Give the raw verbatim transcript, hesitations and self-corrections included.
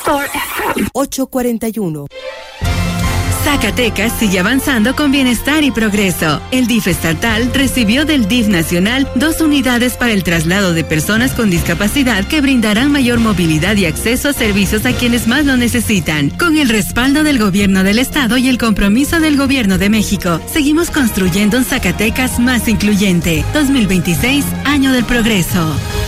Store F M. ocho cuarenta y uno. Zacatecas sigue avanzando con bienestar y progreso. El D I F estatal recibió del D I F nacional dos unidades para el traslado de personas con discapacidad que brindarán mayor movilidad y acceso a servicios a quienes más lo necesitan. Con el respaldo del gobierno del estado y el compromiso del gobierno de México, seguimos construyendo un Zacatecas más incluyente. dos mil veintiséis, año del progreso.